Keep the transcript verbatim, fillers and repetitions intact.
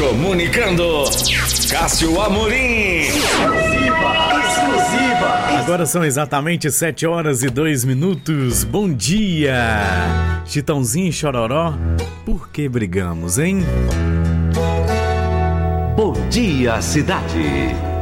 Comunicando, Cássio Amorim. Exclusiva, exclusiva. Agora são exatamente sete horas e dois minutos. Bom dia, Chitãozinho e Chororó. Por que brigamos, hein? Bom dia, cidade.